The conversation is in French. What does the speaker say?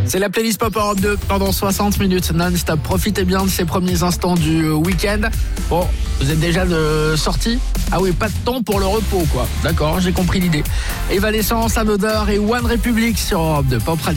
C'est la playlist Pop Europe 2 pendant 60 minutes non-stop. Profitez bien de ces premiers instants du week-end. Bon, vous êtes déjà de sortie ? Ah oui, pas de temps pour le repos, quoi. D'accord, j'ai compris l'idée. Evanescence, Another et One Republic sur Europe 2 Pop Radio.